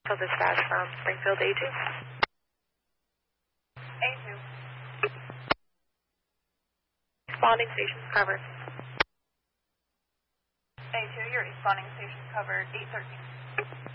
So dispatch from Springfield A2. A2. Responding stations covered. A2, your responding station covered 813.